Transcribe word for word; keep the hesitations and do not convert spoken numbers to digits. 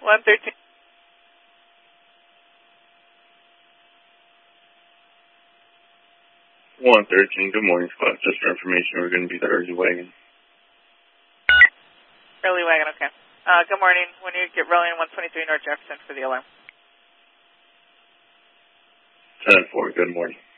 one thirteen. one thirteen, good morning, squad. Just for information, we're going to be the early wagon. Early wagon, okay. Uh, good morning. When you get rolling, one twenty-three North Jefferson for the alarm. ten four, good morning.